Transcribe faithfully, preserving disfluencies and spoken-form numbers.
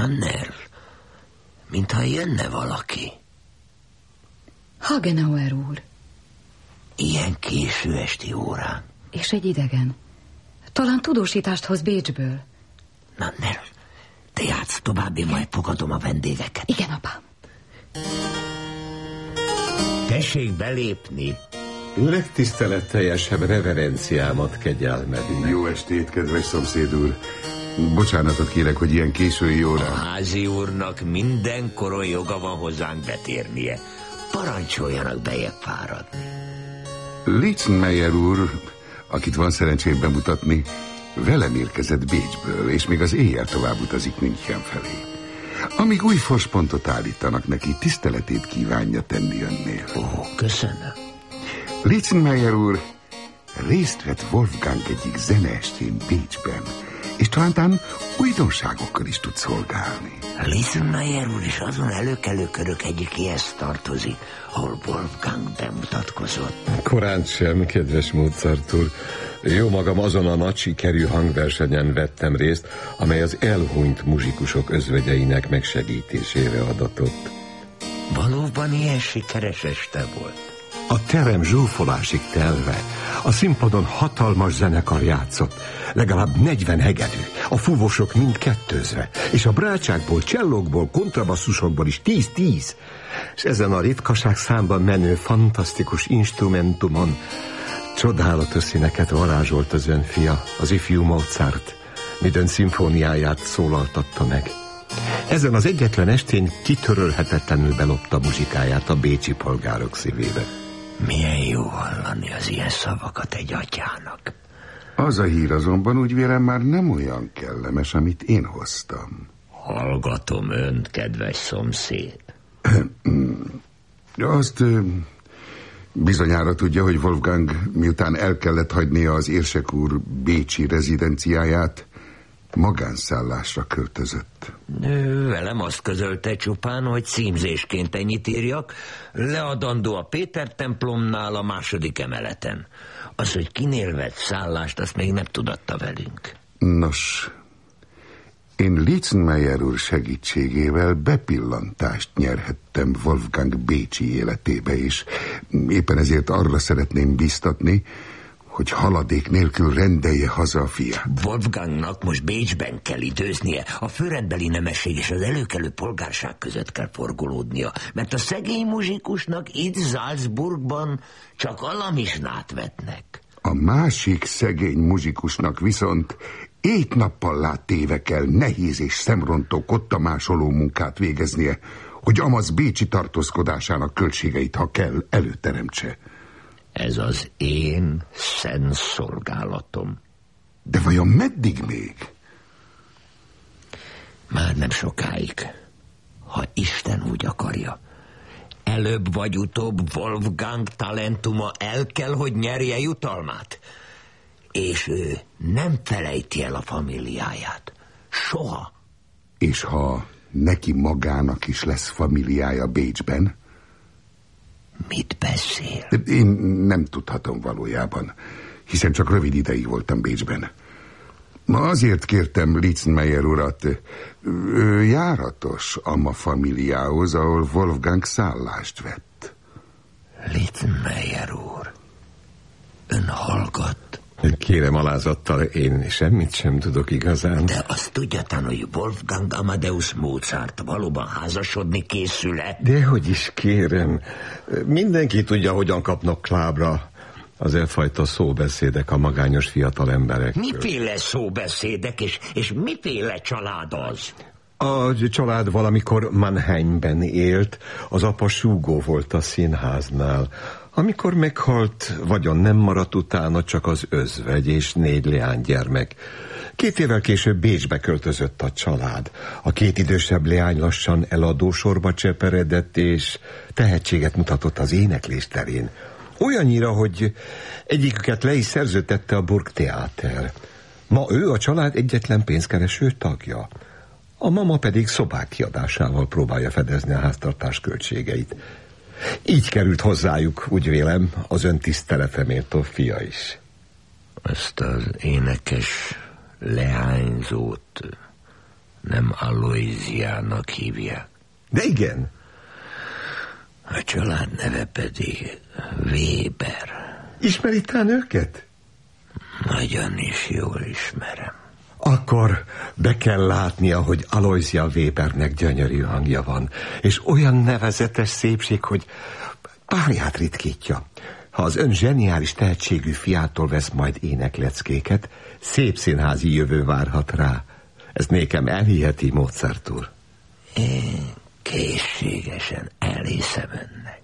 Nanner, mintha jönne valaki. Hagenauer úr. Ilyen késő esti órán. És egy idegen. Talán tudósítást hoz Bécsből. Nanner, te játsz tovább, én majd fogadom a vendégeket. Igen, apám. Tessék belépni. Legtiszteletteljesebb reverenciámat kegyelmedinek. Jó estét, kedves szomszéd úr. Bocsánatot kérek, hogy ilyen késői órán. A házi úrnak mindenkoron joga van hozzánk betérnie. Parancsoljanak bejebb fáradni. Lichtenmeyer úr, akit van szerencsém bemutatni, velem érkezett Bécsből, és még az éjjel tovább utazik München felé. Amíg új forspontot állítanak neki, tiszteletét kívánja tenni önnél. Ó, köszönöm. Lichtenmeyer úr részt vett Wolfgang egyik zeneestén Bécsben, és talán újdonságokkal is tud szolgálni. Lichtenmeyer úr is azon előkelő körök egyikéhez tartozik, ahol Wolfgang bemutatkozott. Korán sem, kedves Mozart úr. Jó magam azon a nagy sikerű hangversenyen vettem részt, amely az elhunyt muzsikusok özvegyeinek megsegítésére adatott. Valóban ilyen sikeres este volt? A terem zsúfolásig telve, a színpadon hatalmas zenekar játszott, legalább negyven hegedű, a fúvosok mind kettőzve, és a brácsákból, csellókból, kontrabasszusokból is tíz-tíz. És ezen a ritkaság számban menő fantasztikus instrumentumon csodálatos színeket varázsolt az ön fia, az ifjú Mozart, midőn szimfóniáját szólaltatta meg. Ezen az egyetlen estén kitörölhetetlenül belopta muzsikáját a bécsi polgárok szívébe. Milyen jó hallani az ilyen szavakat egy atyának. Az a hír azonban úgy vélem már nem olyan kellemes, amit én hoztam. Hallgatom önt, kedves szomszéd. Azt bizonyára tudja, hogy Wolfgang miután el kellett hagynia az érsek úr bécsi rezidenciáját, magánszállásra költözött. Velem azt közölte csupán, hogy címzésként ennyit írjak, leadandó a Péter templomnál a második emeleten. Az, hogy kinél vett szállást, azt még nem tudatta velünk. Nos, én Lichtenmeyer úr segítségével bepillantást nyerhettem Wolfgang bécsi életébe, és éppen ezért arra szeretném biztatni, hogy haladék nélkül rendelje haza a fiát. Wolfgangnak most Bécsben kell időznie, a főrendbeli nemesség és az előkelő polgárság között kell forgolódnia, mert a szegény muzsikusnak itt Salzburgban csak alamizsnát vetnek. A másik szegény muzsikusnak viszont éjt-nappal láttéve kell nehéz és szemrontó kottamásoló munkát végeznie, hogy amaz bécsi tartózkodásának költségeit, ha kell, előteremtse. Ez az én szent szolgálatom. De vajon meddig még? Már nem sokáig, ha Isten úgy akarja. Előbb vagy utóbb Wolfgang talentuma el kell, hogy nyerje jutalmát. És ő nem felejti el a familiáját. Soha. És ha neki magának is lesz familiája Bécsben? Mit beszél? Én nem tudhatom valójában, hiszen csak rövid ideig voltam Bécsben. Ma azért kértem Lichtenmeyer urat, ő járatos ama familiához, ahol Wolfgang szállást vett. Lichtenmeyer úr, ön hallgat? Kérem alázattal, én semmit sem tudok igazán. De azt tudjatán, hogy Wolfgang Amadeus Mozart valóban házasodni készül-e? Dehogy is, kérem. Mindenki tudja, hogyan kapnak klábra az elfajta szóbeszédek a magányos fiatal emberek. Miféle szóbeszédek, és, és miféle család az? A család valamikor Mannheimben élt, az apa súgó volt a színháznál. Amikor meghalt, vagyon nem maradt utána, csak az özvegy és négy leánygyermek. Két évvel később Bécsbe költözött a család. A két idősebb leány lassan eladósorba cseperedett, és tehetséget mutatott az éneklés terén. Olyannyira, hogy egyiküket le is szerződtette a Burgtheater. Ma ő a család egyetlen pénzkereső tagja. A mama pedig szobák kiadásával próbálja fedezni a háztartás költségeit. Így került hozzájuk, úgy vélem, az ön tiszteleteméltó fia is. Ezt az énekes leányzót Nem Aloysiának hívják. De igen. A család neve pedig Weber. Ismeri tán őket? Nagyon is jól ismerem. Akkor be kell látnia, hogy Aloysia Webernek gyönyörű hangja van, és olyan nevezetes szépség, hogy párját ritkítja. Ha az ön zseniális tehetségű fiától vesz majd énekleckéket, szép színházi jövő várhat rá. Ezt nékem elhiheti, Mozart úr? Én készségesen elhiszem önnek.